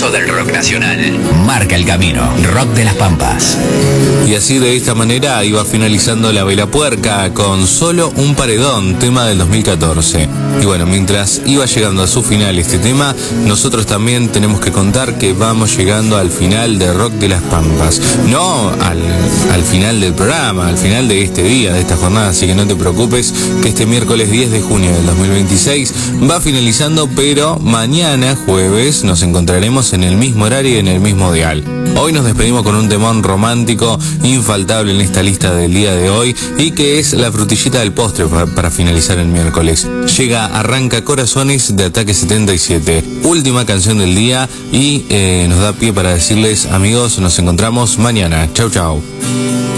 momento del rock nacional. Marca el camino. Rock de las Pampas. Y así de esta manera iba finalizando La Vela Puerca con Solo un Paredón, tema del 2014. Y bueno, mientras iba llegando a su final este tema, nosotros también tenemos que contar que vamos llegando al final de Rock de las Pampas. No al final del programa, al final de este día, de esta jornada, así que no te preocupes que este miércoles 10 de junio del 2026 va finalizando, pero mañana jueves nos encontraremos en el mismo horario y en el mismo dial. Hoy nos despedimos con un temón romántico infaltable en esta lista del día de hoy y que es la frutillita del postre para finalizar el miércoles. Llega Arranca Corazones de Ataque 77, última canción del día y nos da pie para decirles, amigos, nos encontramos mañana. Chau, chau.